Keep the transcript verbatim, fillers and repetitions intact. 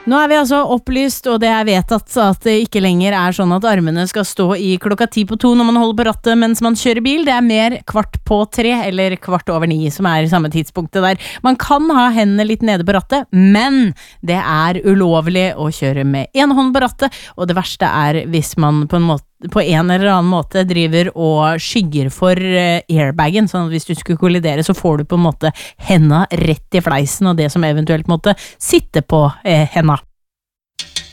Nå er vi altså opplyst, og det er vedtatt at det ikke lenger er sånn at armene skal stå i klokka ti på to når man holder på rattet mens man kjører bil. Det er mer kvart på tre eller kvart over ni som er samme tidspunktet der. Man kan ha hendene litt nede på rattet, men det er ulovlig å kjøre med en hånd på rattet, og det verste er hvis man på en måte på en eller annen måte driver og skygger for airbagen, sånn at hvis du skulle kollidere så får du på en måte henda rett i fleisen og det som eventuelt måtte sitte på eh, henda.